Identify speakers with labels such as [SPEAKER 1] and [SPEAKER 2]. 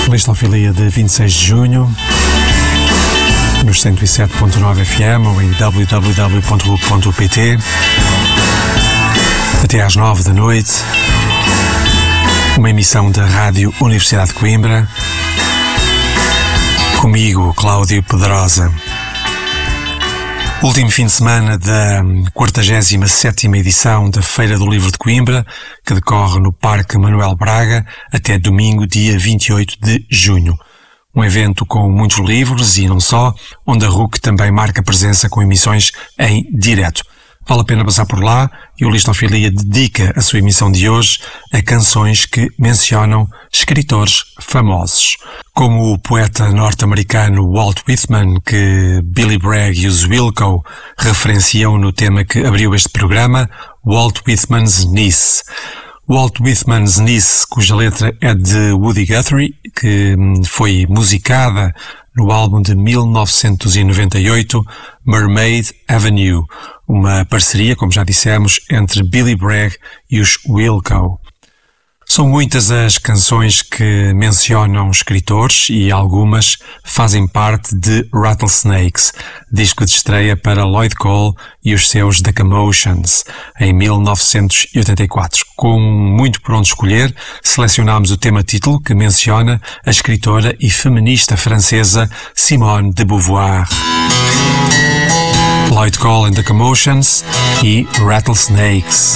[SPEAKER 1] Listofilia de 26 de junho, nos 107.9 FM ou em www.ru.pt. Até às 9 da noite, uma emissão da Rádio Universidade de Coimbra, comigo, Cláudio Pedrosa. Último fim de semana da 47ª edição da Feira do Livro de Coimbra, que decorre no Parque Manuel Braga até domingo, dia 28 de junho. Um evento com muitos livros e não só, onde a RUC também marca presença com emissões em direto. Vale a pena passar por lá e o Listofilia dedica a sua emissão de hoje a canções que mencionam escritores famosos. Como o poeta norte-americano Walt Whitman, que Billy Bragg e os Wilco referenciam no tema que abriu este programa, Walt Whitman's Niece. Walt Whitman's Niece, cuja letra é de Woody Guthrie, que foi musicada no álbum de 1998, Mermaid Avenue, uma parceria, como já dissemos, entre Billy Bragg e os Wilco. São muitas as canções que mencionam escritores e algumas fazem parte de Rattlesnakes, disco de estreia para Lloyd Cole e os seus The Commotions, em 1984. Com muito por onde escolher, selecionámos o tema-título que menciona a escritora e feminista francesa Simone de Beauvoir. Lloyd Cole and The Commotions e Rattlesnakes.